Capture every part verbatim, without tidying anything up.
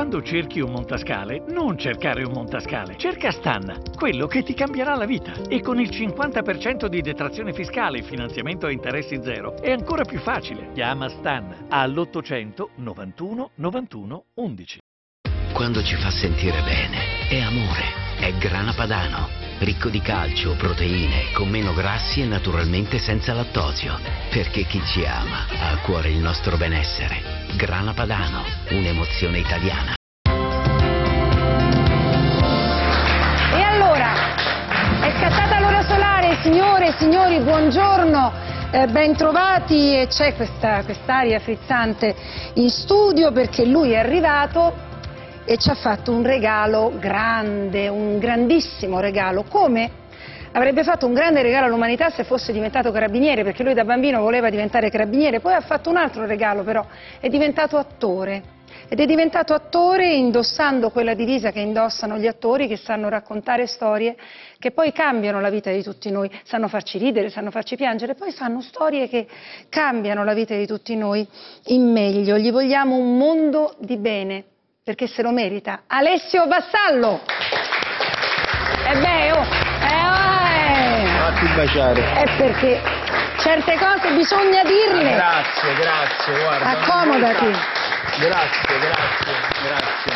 Quando cerchi un montascale, non cercare un montascale, cerca Stan, quello che ti cambierà la vita. E con il cinquanta per cento di detrazione fiscale e finanziamento a interessi zero è ancora più facile. Chiama Stan all'ottocento novantuno novantuno undici. Quando ci fa sentire bene, è amore, è Grana Padano, ricco di calcio, proteine, con meno grassi e naturalmente senza lattosio, perché chi ci ama ha a cuore il nostro benessere. Grana Padano, un'emozione italiana. E allora, è scattata l'ora solare, signore e signori, buongiorno, eh, ben trovati, e c'è questa quest'aria frizzante in studio perché lui è arrivato e ci ha fatto un regalo grande, un grandissimo regalo, come avrebbe fatto un grande regalo all'umanità se fosse diventato carabiniere, perché lui da bambino voleva diventare carabiniere, poi ha fatto un altro regalo però, è diventato attore. Ed è diventato attore indossando quella divisa che indossano gli attori che sanno raccontare storie che poi cambiano la vita di tutti noi, sanno farci ridere, sanno farci piangere, poi fanno storie che cambiano la vita di tutti noi in meglio. Gli vogliamo un mondo di bene, perché se lo merita. Alessio Vassallo! E beh, oh, eh, oh, Fatti baciare. è perché certe cose bisogna dirle. Ah, grazie, grazie, guarda. Accomodati. Grazie, grazie, grazie.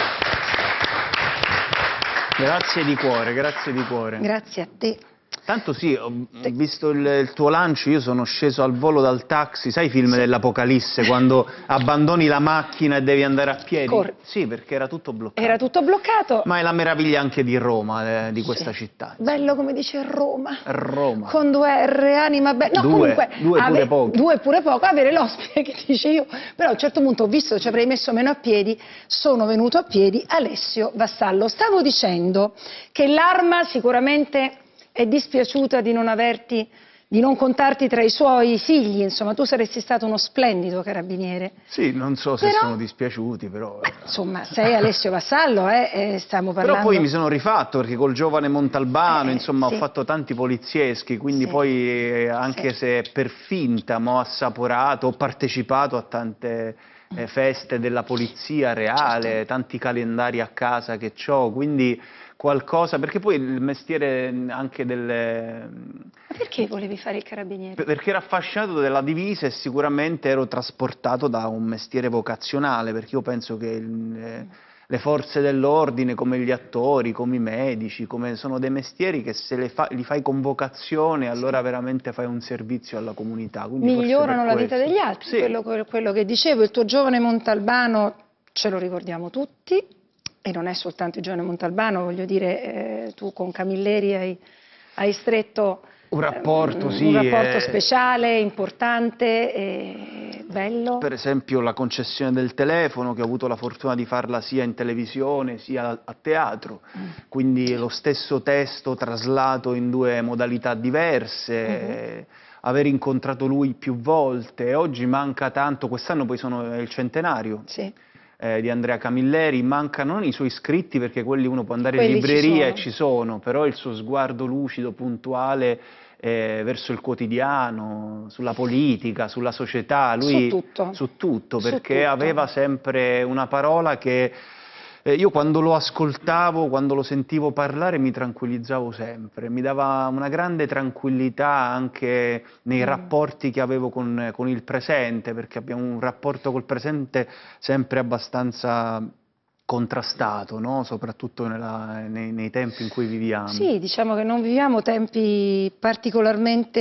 Grazie di cuore, grazie di cuore. Grazie a te. Tanto sì, ho visto il, il tuo lancio, io sono sceso al volo dal taxi, sai i film sì. dell'Apocalisse, quando abbandoni la macchina e devi andare a piedi? Corri. Sì, perché era tutto bloccato. Era tutto bloccato. Ma è la meraviglia anche di Roma, eh, di questa sì. città. Insomma. Bello come dice Roma. Roma. Con due R, anima bella. No, due, comunque, due pure ave... poco. Due pure poco, avere l'ospite che dice io. Però a un certo punto ho visto che ci avrei messo meno a piedi, sono venuto a piedi, Alessio Vassallo. Stavo dicendo che l'Arma sicuramente è dispiaciuta di non averti, di non contarti tra i suoi figli, insomma, tu saresti stato uno splendido carabiniere. Sì, non so se però... sono dispiaciuti, però... Beh, insomma, sei Alessio Vassallo, eh, e stiamo parlando... Però poi mi sono rifatto, perché col giovane Montalbano, eh, insomma, sì. ho fatto tanti polizieschi, quindi sì. poi, eh, anche sì. se per finta, ma ho assaporato, ho partecipato a tante eh, feste della polizia reale, certo. tanti calendari a casa che ho, quindi... qualcosa, perché poi il mestiere anche delle... Ma perché volevi fare il carabiniere? Perché ero affascinato della divisa e sicuramente ero trasportato da un mestiere vocazionale, perché io penso che il, eh, le forze dell'ordine, come gli attori, come i medici, come sono dei mestieri che se le fa, li fai con vocazione, allora veramente fai un servizio alla comunità. Quindi migliorano la questo. vita degli altri, sì. quello, quello che dicevo, il tuo giovane Montalbano ce lo ricordiamo tutti. E non è soltanto il giovane Montalbano, voglio dire, eh, tu con Camilleri hai, hai stretto un rapporto, eh, sì, un rapporto eh... speciale, importante, e bello. Per esempio la concessione del telefono, che ho avuto la fortuna di farla sia in televisione sia a teatro, mm. quindi lo stesso testo traslato in due modalità diverse. Mm-hmm. Aver incontrato lui più volte, oggi manca tanto, quest'anno poi sono il centenario. Sì. Eh, di Andrea Camilleri, mancano non i suoi scritti, perché quelli uno può andare quelli in libreria ci e ci sono, però il suo sguardo lucido, puntuale eh, verso il quotidiano, sulla politica, sulla società, lui, su tutto, su tutto perché su tutto. aveva sempre una parola che eh, io quando lo ascoltavo, quando lo sentivo parlare mi tranquillizzavo sempre, mi dava una grande tranquillità anche nei mm. rapporti che avevo con, con il presente, perché abbiamo un rapporto col presente sempre abbastanza contrastato, no? Soprattutto nella, nei, nei tempi in cui viviamo. Sì, diciamo che non viviamo tempi particolarmente